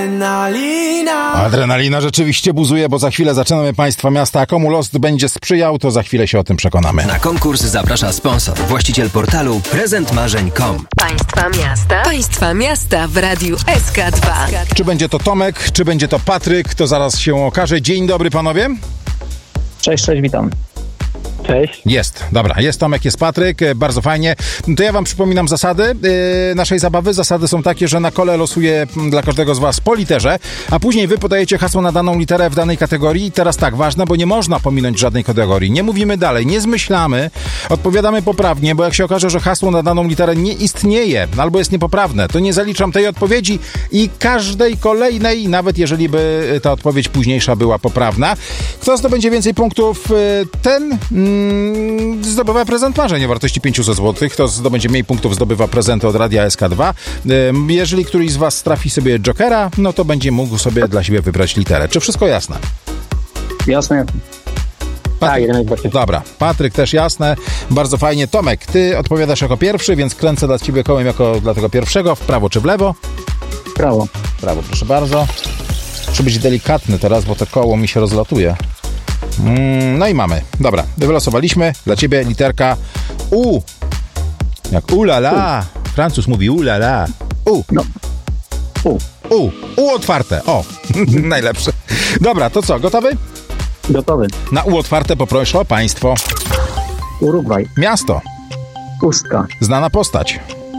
Adrenalina rzeczywiście buzuje, bo za chwilę zaczynamy Państwa miasta. A komu los będzie sprzyjał, to za chwilę się o tym przekonamy. Na konkurs zaprasza sponsor, właściciel portalu prezentmarzeń.com. Państwa miasta w Radiu SK2. Czy będzie to Tomek, czy będzie to Patryk, to zaraz się okaże. Dzień dobry, panowie. Cześć, witam. Cześć. Jest, dobra, jest Tomek, jest Patryk, bardzo fajnie. To ja wam przypominam zasady naszej zabawy. Zasady są takie, że na kole losuję dla każdego z was po literze, a później wy podajecie hasło na daną literę w danej kategorii. I teraz tak, ważne, bo nie można pominąć żadnej kategorii. Nie mówimy dalej, nie zmyślamy, odpowiadamy poprawnie, bo jak się okaże, że hasło na daną literę nie istnieje albo jest niepoprawne, to nie zaliczam tej odpowiedzi i każdej kolejnej, nawet jeżeli by ta odpowiedź późniejsza była poprawna. Kto zdobędzie więcej punktów, ten zdobywa prezent marzeń o wartości 500 zł. Kto zdobędzie mniej punktów, zdobywa prezenty od Radia SK2. Jeżeli któryś z was trafi sobie Jokera, no to będzie mógł sobie dla siebie wybrać literę. Czy wszystko jasne? Jasne. Tak, dobra, Patryk też jasne. Bardzo fajnie. Tomek, ty odpowiadasz jako pierwszy, więc kręcę dla ciebie kołem jako dla tego pierwszego. W prawo czy w lewo? Prawo. Prawo, proszę bardzo. Muszę być delikatny teraz, bo to koło mi się rozlatuje. No i mamy. Dobra, wylosowaliśmy. Dla ciebie literka U. Jak ulala. Francuz mówi ulala. U. No. U. U otwarte. O, najlepsze. Dobra, to co, gotowy? Gotowy. Na U otwarte poproszę o państwo. Urugwaj. Miasto. Pustka. Znana postać.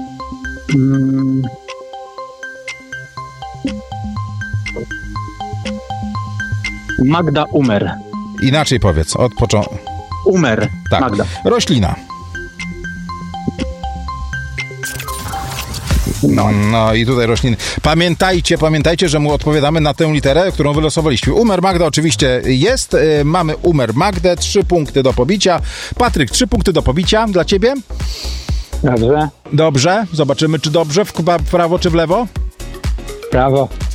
Magda Umer. Inaczej powiedz, od początku. Umer. Tak. Magda. Roślina. No i tutaj rośliny. Pamiętajcie, że mu odpowiadamy na tę literę, którą wylosowaliśmy. Umer Magda oczywiście jest. Mamy Umer Magdę. 3 punkty do pobicia. Patryk, 3 punkty do pobicia dla ciebie. Dobrze. Dobrze. Zobaczymy, czy dobrze. W prawo czy w lewo? Prawo.